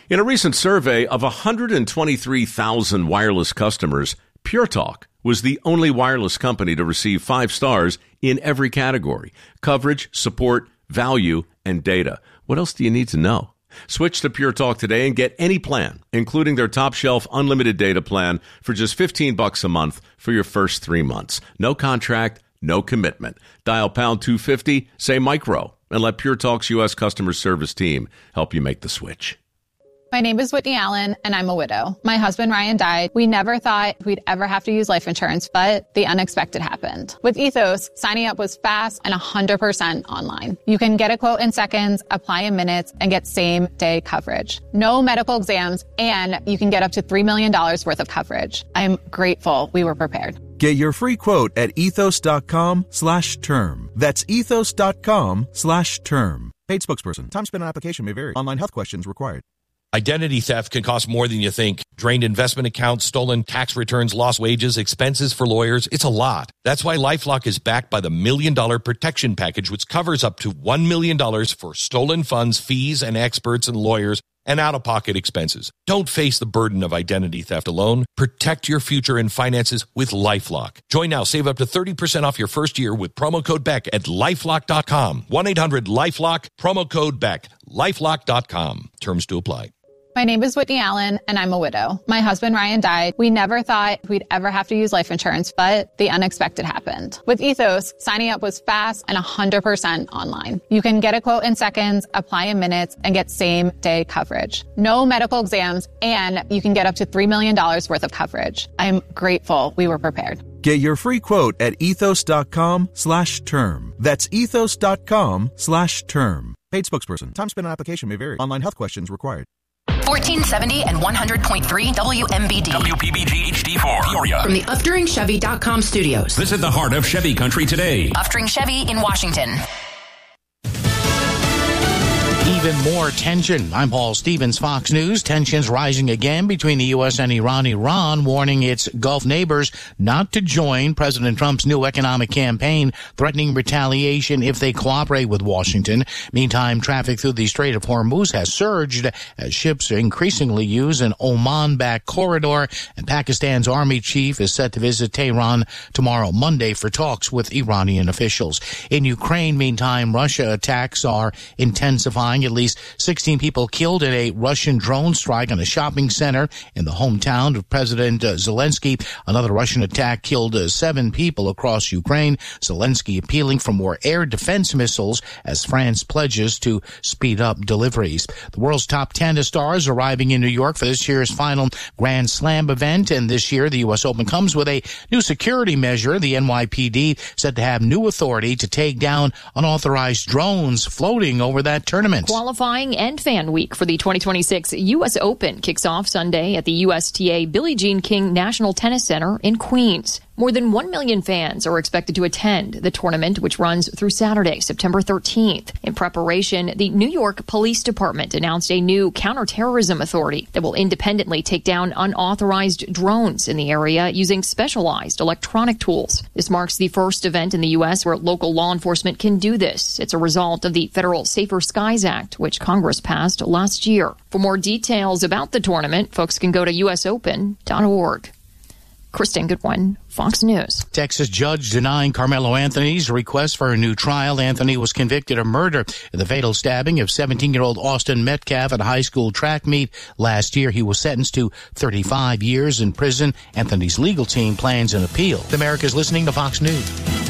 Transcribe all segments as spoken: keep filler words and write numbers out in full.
In a recent survey of one hundred twenty-three thousand wireless customers, Pure Talk was the only wireless company to receive five stars in every category: coverage, support, value, and data. What else do you need to know? Switch to Pure Talk today and get any plan, including their top shelf unlimited data plan, for just fifteen bucks a month for your first three months. No contract, no commitment. Dial pound two fifty, say micro, and let Pure Talk's U S customer service team help you make the switch. My name is Whitney Allen, and I'm a widow. My husband, Ryan, died. We never thought we'd ever have to use life insurance, but the unexpected happened. With Ethos, signing up was fast and one hundred percent online. You can get a quote in seconds, apply in minutes, and get same-day coverage. No medical exams, and you can get up to three million dollars worth of coverage. I'm grateful we were prepared. Get your free quote at ethos.com slash term. That's ethos.com slash term. Paid spokesperson. Time spent on application may vary. Online health questions required. Identity theft can cost more than you think. Drained investment accounts, stolen tax returns, lost wages, expenses for lawyers. It's a lot. That's why LifeLock is backed by the Million Dollar Protection Package, which covers up to one million dollars for stolen funds, fees, and experts and lawyers, and out-of-pocket expenses. Don't face the burden of identity theft alone. Protect your future and finances with LifeLock. Join now. Save up to thirty percent off your first year with promo code Beck at lifelock dot com. one eight hundred lifelock, promo code Beck, lifelock dot com. Terms to apply. My name is Whitney Allen, and I'm a widow. My husband, Ryan, died. We never thought we'd ever have to use life insurance, but the unexpected happened. With Ethos, signing up was fast and one hundred percent online. You can get a quote in seconds, apply in minutes, and get same-day coverage. No medical exams, and you can get up to three million dollars worth of coverage. I'm grateful we were prepared. Get your free quote at ethos.com slash term. That's ethos.com slash term. Paid spokesperson. Time spent on application may vary. Online health questions required. fourteen seventy and one hundred point three W M B D. W P B G H D four. Peoria. From the Upduring Chevy dot com studios. Visit the heart of Chevy country today. Upduring Chevy in Washington. Even more tension. I'm Paul Stevens, Fox News. Tensions rising again between the U S and Iran. Iran warning its Gulf neighbors not to join President Trump's new economic campaign, threatening retaliation if they cooperate with Washington. Meantime, traffic through the Strait of Hormuz has surged as ships increasingly use an Oman-backed corridor, and Pakistan's army chief is set to visit Tehran tomorrow, Monday, for talks with Iranian officials. In Ukraine, meantime, Russia attacks are intensifying. At least sixteen people killed in a Russian drone strike on a shopping center in the hometown of President uh, Zelensky. Another Russian attack killed uh, seven people across Ukraine. Zelensky appealing for more air defense missiles as France pledges to speed up deliveries. The world's top tennis stars arriving in New York for this year's final Grand Slam event. And this year, the U S Open comes with a new security measure. The N Y P D said to have new authority to take down unauthorized drones floating over that tournament. Qualifying and Fan Week for the twenty twenty-six U S Open kicks off Sunday at the U S T A Billie Jean King National Tennis Center in Queens. More than one million fans are expected to attend the tournament, which runs through Saturday, September thirteenth. In preparation, the New York Police Department announced a new counterterrorism authority that will independently take down unauthorized drones in the area using specialized electronic tools. This marks the first event in the U S where local law enforcement can do this. It's a result of the Federal Safer Skies Act, which Congress passed last year. For more details about the tournament, folks can go to U S open dot org. Kristen Goodwin, Fox News. Texas judge denying Carmelo Anthony's request for a new trial. Anthony was convicted of murder in the fatal stabbing of seventeen-year-old Austin Metcalf at a high school track meet last year. He was sentenced to thirty-five years in prison. Anthony's legal team plans an appeal. America's listening to Fox News.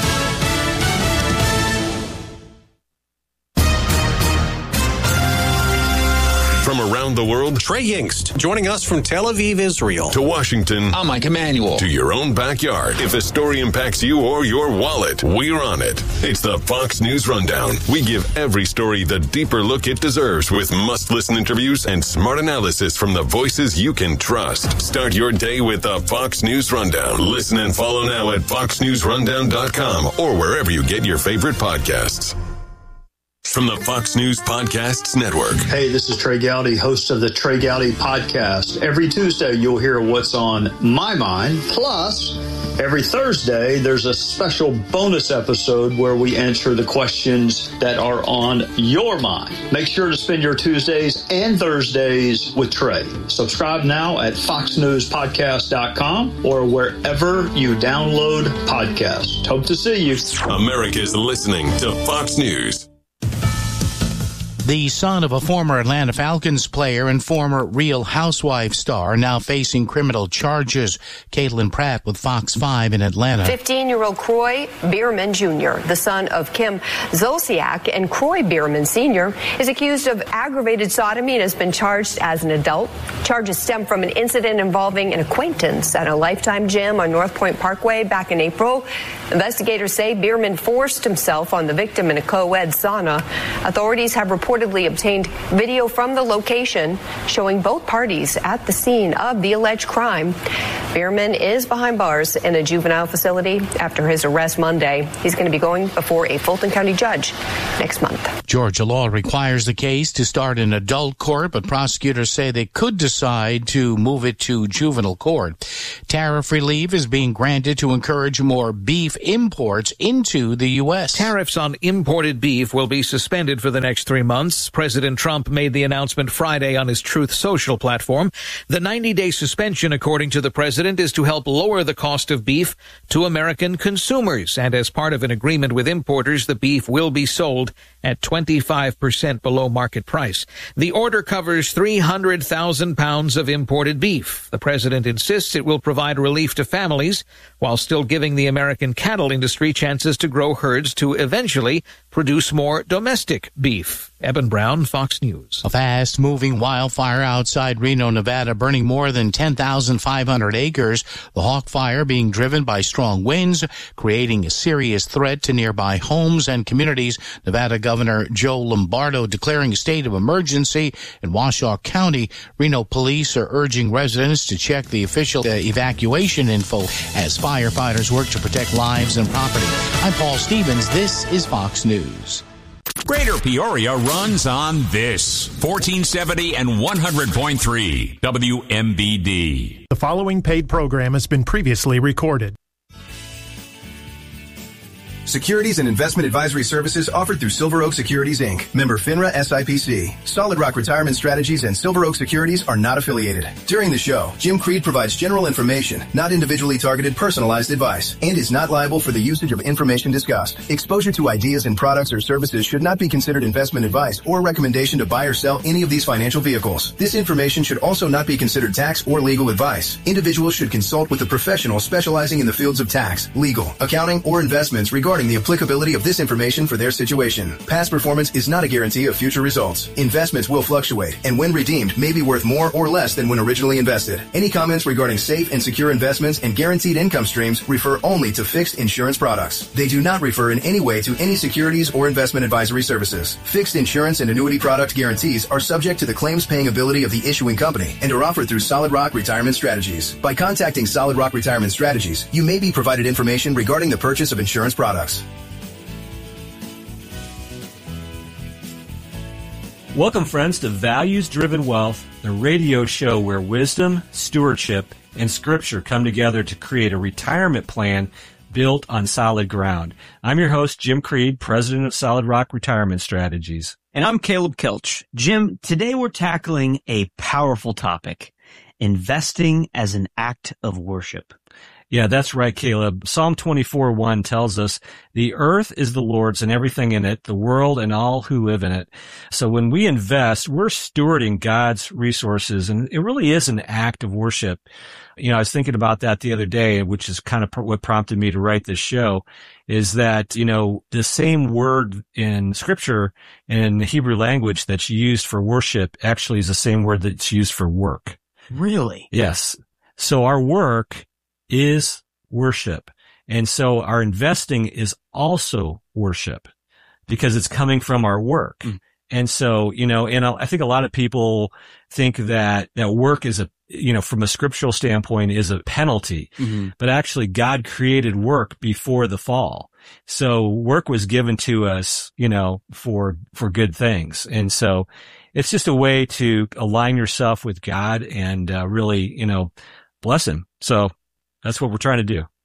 From around the world, Trey Yingst, joining us from Tel Aviv, Israel. To Washington. I'm Mike Emanuel. To your own backyard. If a story impacts you or your wallet, we're on it. It's the Fox News Rundown. We give every story the deeper look it deserves with must-listen interviews and smart analysis from the voices you can trust. Start your day with the Fox News Rundown. Listen and follow now at fox news rundown dot com or wherever you get your favorite podcasts. From the Fox News Podcasts Network. Hey, this is Trey Gowdy, host of the Trey Gowdy Podcast. Every Tuesday, you'll hear what's on my mind. Plus, Every Thursday, there's a special bonus episode where we answer the questions that are on your mind. Make sure to spend your Tuesdays and Thursdays with Trey. Subscribe now at fox news podcast dot com or wherever you download podcasts. Hope to see you. America's listening to Fox News. The son of a former Atlanta Falcons player and former Real Housewives star now facing criminal charges. Caitlin Pratt with Fox five in Atlanta. fifteen-year-old Croy Bierman Junior, the son of Kim Zolciak, and Croy Bierman Senior is accused of aggravated sodomy and has been charged as an adult. Charges stem from an incident involving an acquaintance at a Lifetime gym on North Point Parkway back in April. Investigators say Bierman forced himself on the victim in a co-ed sauna. Authorities have reported reportedly obtained video from the location showing both parties at the scene of the alleged crime. Bierman is behind bars in a juvenile facility after his arrest Monday. He's going to be going before a Fulton County judge next month. Georgia law requires the case to start in adult court, but prosecutors say they could decide to move it to juvenile court. Tariff relief is being granted to encourage more beef imports into the U S. Tariffs on imported beef will be suspended for the next three months. President Trump made the announcement Friday on his Truth Social platform. The ninety-day suspension, according to the president, is to help lower the cost of beef to American consumers. And as part of an agreement with importers, the beef will be sold at twenty-five percent below market price. The order covers three hundred thousand pounds of imported beef. The president insists it will provide relief to families while still giving the American cattle industry chances to grow herds to eventually produce more domestic beef. Eben Brown, Fox News. A fast-moving wildfire outside Reno, Nevada, burning more than ten thousand five hundred acres. The Hawk Fire being driven by strong winds, creating a serious threat to nearby homes and communities. Nevada Governor Joe Lombardo declaring a state of emergency in Washoe County. Reno police are urging residents to check the official uh, evacuation info as firefighters work to protect lives and property. I'm Paul Stevens. This is Fox News. Greater Peoria runs on this. fourteen seventy and one hundred point three W M B D. The following paid program has been previously recorded. Securities and investment advisory services offered through Silver Oak Securities, Incorporated. Member FINRA S I P C. Solid Rock Retirement Strategies and Silver Oak Securities are not affiliated. During the show, Jim Creed provides general information, not individually targeted personalized advice, and is not liable for the usage of information discussed. Exposure to ideas and products or services should not be considered investment advice or recommendation to buy or sell any of these financial vehicles. This information should also not be considered tax or legal advice. Individuals should consult with a professional specializing in the fields of tax, legal, accounting, or investments regarding the applicability of this information for their situation. Past performance is not a guarantee of future results. Investments will fluctuate, and when redeemed may be worth more or less than when originally invested. Any comments regarding safe and secure investments and guaranteed income streams refer only to fixed insurance products. They do not refer in any way to any securities or investment advisory services. Fixed insurance and annuity product guarantees are subject to the claims paying ability of the issuing company and are offered through Solid Rock Retirement Strategies. By contacting Solid Rock Retirement Strategies, you may be provided information regarding the purchase of insurance products. Welcome, friends, to Values Driven Wealth, the radio show where wisdom, stewardship, and scripture come together to create a retirement plan built on solid ground. I'm your host, Jim Creed, president of Solid Rock Retirement Strategies. And I'm Caleb Kelch. Jim, today we're tackling a powerful topic, investing as an act of worship. Yeah, that's right, Caleb. Psalm twenty-four one tells us, the earth is the Lord's and everything in it, the world and all who live in it. So when we invest, we're stewarding God's resources, and it really is an act of worship. You know, I was thinking about that the other day, which is kind of what prompted me to write this show, is that, you know, the same word in Scripture in the Hebrew language that's used for worship actually is the same word that's used for work. Really? Yes. So our work is worship. And so our investing is also worship because it's coming from our work. Mm. And so, you know, and I think a lot of people think that, that work is a, you know, from a scriptural standpoint is a penalty, mm-hmm. but actually God created work before the fall. So work was given to us, you know, for, for good things. And so it's just a way to align yourself with God and, uh, really, you know, bless him. So that's what we're trying to do.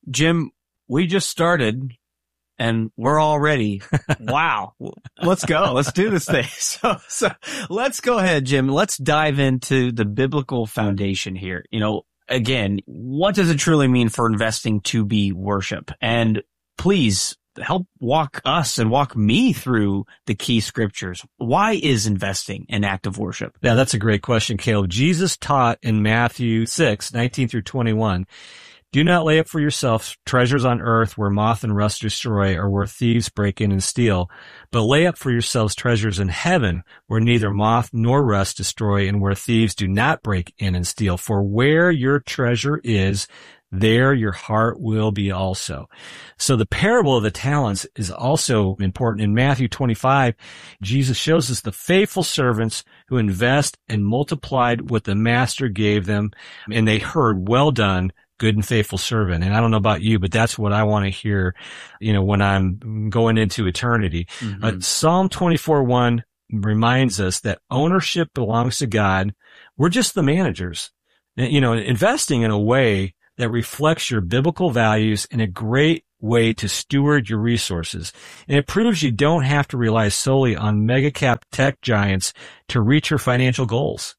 Jim, we just started and we're already, wow, let's go. Let's do this thing. So, so let's go ahead, Jim. Let's dive into the biblical foundation here. You know, again, what does it truly mean for investing to be worship? And please help walk us and walk me through the key scriptures. Why is investing an act of worship? Yeah, that's a great question, Caleb. Jesus taught in Matthew six, nineteen through twenty-one, do not lay up for yourselves treasures on earth where moth and rust destroy or where thieves break in and steal, but lay up for yourselves treasures in heaven where neither moth nor rust destroy and where thieves do not break in and steal. For where your treasure is, there your heart will be also. So the parable of the talents is also important. In Matthew twenty-five, Jesus shows us the faithful servants who invest and multiplied what the master gave them, and they heard, well done, good and faithful servant. And I don't know about you, but that's what I want to hear, you know, when I'm going into eternity. Mm-hmm. Uh, Psalm twenty-four one reminds us that ownership belongs to God. We're just the managers. You know, investing in a way that reflects your biblical values in a great way to steward your resources. And it proves you don't have to rely solely on mega cap tech giants to reach your financial goals.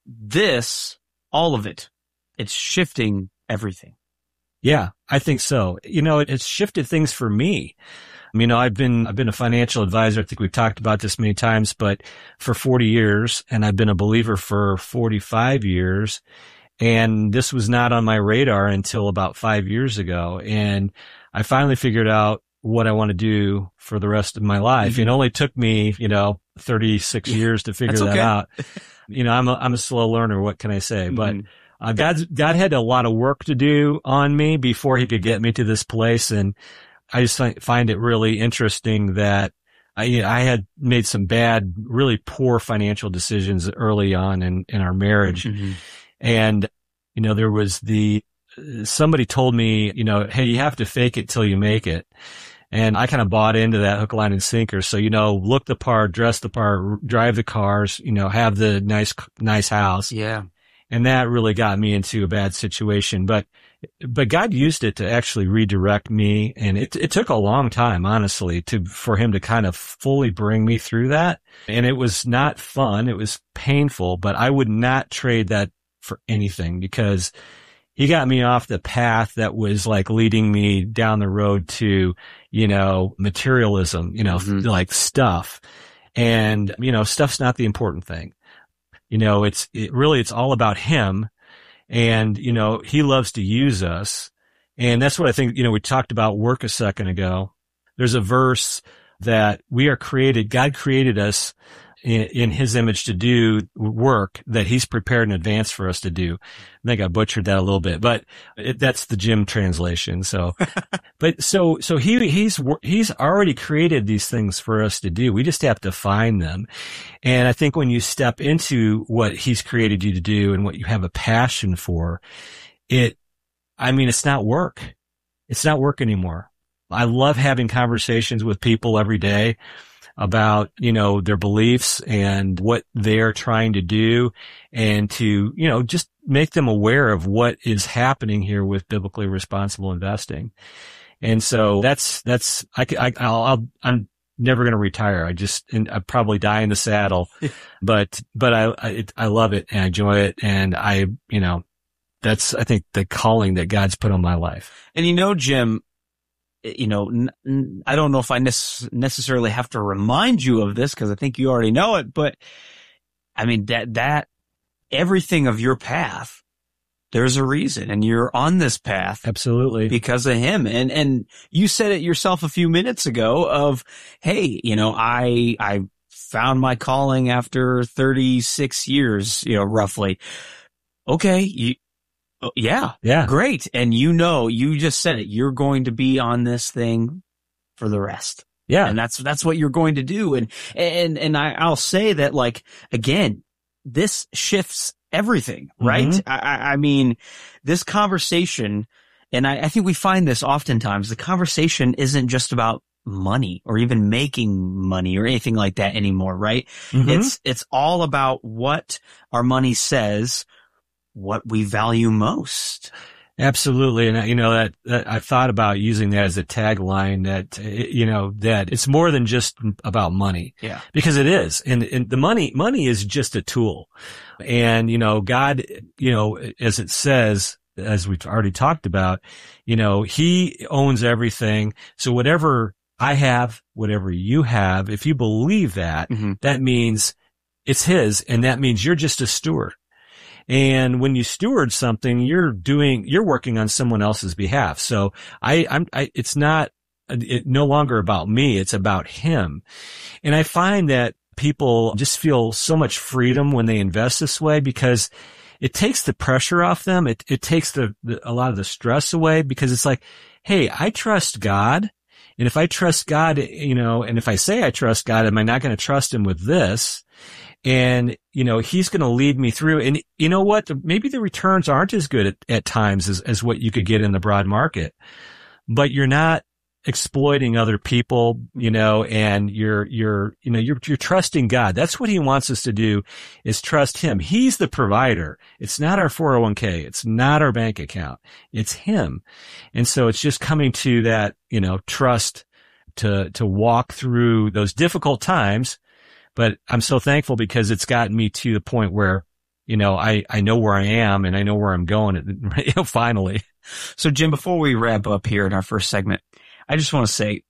This, all of it, it's shifting everything. Yeah, I think so. You know, it, it's shifted things for me. You know, I've been, I've been a financial advisor. I think we've talked about this many times, but for forty years, and I've been a believer for forty-five years. And this was not on my radar until about five years ago. And I finally figured out what I want to do for the rest of my life. Mm-hmm. It only took me, you know, thirty-six yeah, years to figure that okay. out. You know, I'm a, I'm a slow learner. What can I say? Mm-hmm. But uh, God's, God had a lot of work to do on me before he could get me to this place. And I just find it really interesting that I, you know, I had made some bad, really poor financial decisions early on in, in our marriage. Mm-hmm. And, you know, there was the, somebody told me, you know, hey, you have to fake it till you make it. And I kind of bought into that hook, line, and sinker. So, you know, look the part, dress the part, drive the cars, you know, have the nice, nice house. Yeah. And that really got me into a bad situation. But, but God used it to actually redirect me. And it, it took a long time, honestly, to, for him to kind of fully bring me through that. And it was not fun. It was painful, but I would not trade that for anything, because he got me off the path that was like leading me down the road to, you know, materialism, you know, mm-hmm. like stuff. And, you know, stuff's not the important thing. You know, it's, it really, it's all about him. And, you know, he loves to use us. And that's what I think, you know, we talked about work a second ago. There's a verse that we are created, God created us in, in his image to do work that he's prepared in advance for us to do. I think I butchered that a little bit, but it, that's the Jim translation. So, but so, so he, he's, he's already created these things for us to do. We just have to find them. And I think when you step into what he's created you to do and what you have a passion for, it, I mean, it's not work. It's not work anymore. I love having conversations with people every day about, you know, their beliefs and what they're trying to do, and to, you know, just make them aware of what is happening here with biblically responsible investing. And so that's, that's, I, I, I'll, I'll I'm never going to retire. I just, and I probably die in the saddle, but, but I, I, it, I love it and I enjoy it. And I, you know, that's, I think, the calling that God's put on my life. And you know, Jim, you know, n- n- I don't know if I ne- necessarily have to remind you of this, because I think you already know it, but I mean, that, that, everything of your path, there's a reason, and you're on this path. Absolutely. Because of him. And, and you said it yourself a few minutes ago of, hey, you know, I, I found my calling after thirty-six years, you know, roughly. Okay. You, Oh, yeah. Yeah. Great. And you know, you just said it. You're going to be on this thing for the rest. Yeah. And that's, that's what you're going to do. And, and, and I, I'll say that, like, again, this shifts everything, right? Mm-hmm. I, I mean, this conversation, and I, I think we find this oftentimes, the conversation isn't just about money or even making money or anything like that anymore, right? Mm-hmm. It's, it's all about what our money says, what we value most. Absolutely. And, you know, that, that I thought about using that as a tagline that, you know, that it's more than just about money. Yeah. Because it is. And, and the money, money is just a tool. And, you know, God, you know, as it says, as we've already talked about, you know, he owns everything. So whatever I have, whatever you have, if you believe that, mm-hmm. that means it's his. And that means you're just a steward. And when you steward something, you're doing, you're working on someone else's behalf. So I, I'm, I, it's not, it no longer about me. It's about him. And I find that people just feel so much freedom when they invest this way because it takes the pressure off them. It, it takes the, the, a lot of the stress away because it's like, hey, I trust God. And if I trust God, you know, and if I say I trust God, am I not going to trust him with this? And, you know, he's going to lead me through. And you know what? Maybe the returns aren't as good at, at times as, as what you could get in the broad market, but you're not exploiting other people, you know, and you're, you're, you know, you're, you're trusting God. That's what he wants us to do is trust him. He's the provider. It's not our four oh one k. It's not our bank account. It's him. And so it's just coming to that, you know, trust to, to walk through those difficult times. But I'm so thankful because it's gotten me to the point where, you know, I, I know where I am and I know where I'm going, you know, finally. So Jim, before we wrap up here in our first segment, I just want to say,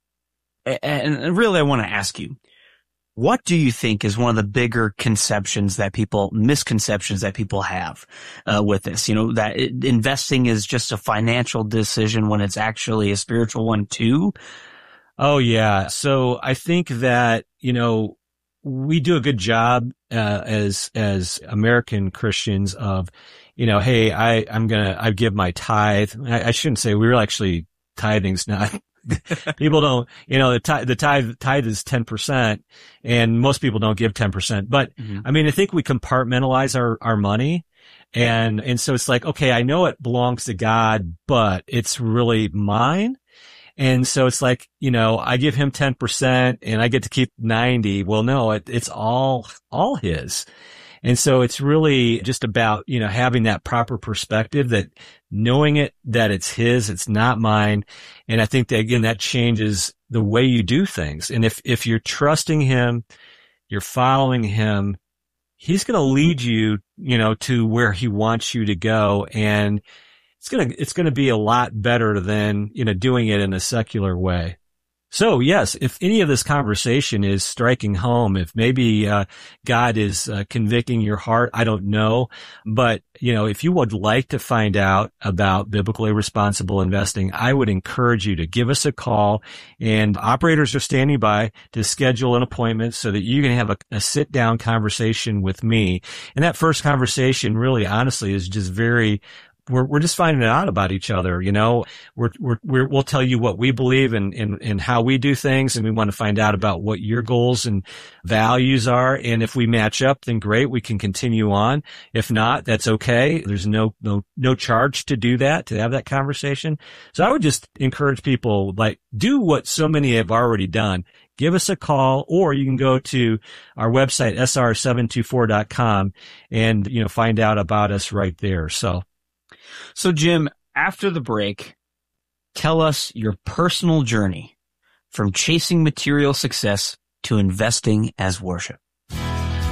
and really I want to ask you, what do you think is one of the bigger conceptions that people, misconceptions that people have uh, with this? You know, that it, investing is just a financial decision when it's actually a spiritual one too? Oh, yeah. So I think that, you know, we do a good job uh, as as American Christians of, you know, hey, I I'm gonna I give my tithe. I, I shouldn't say we were actually tithing's not. People don't, you know, the tithe the tithe tithe is ten percent, and most people don't give ten percent. But mm-hmm. I mean, I think we compartmentalize our our money, and and so it's like, okay, I know it belongs to God, but it's really mine. And so it's like, you know, I give him ten percent and I get to keep ninety. Well, no, it, it's all, all his. And so it's really just about, you know, having that proper perspective, that knowing it, that it's his, it's not mine. And I think that, again, that changes the way you do things. And if, if you're trusting him, you're following him, he's going to lead you, you know, to where he wants you to go. And It's gonna, it's gonna be a lot better than, you know, doing it in a secular way. So yes, if any of this conversation is striking home, if maybe, uh, God is uh, convicting your heart, I don't know. But, you know, if you would like to find out about biblically responsible investing, I would encourage you to give us a call, and operators are standing by to schedule an appointment so that you can have a, a sit down conversation with me. And that first conversation really, honestly, is just very, We're, we're just finding out about each other, you know. We're, we're, we're, we'll tell you what we believe and, and, and how we do things, and we want to find out about what your goals and values are. And if we match up, then great, we can continue on. If not, that's okay. There's no, no, no charge to do that, to have that conversation. So I would just encourage people, like, do what so many have already done. Give us a call, or you can go to our website, S R seven two four dot com, and, you know, find out about us right there. So. So, Jim, after the break, tell us your personal journey from chasing material success to investing as worship.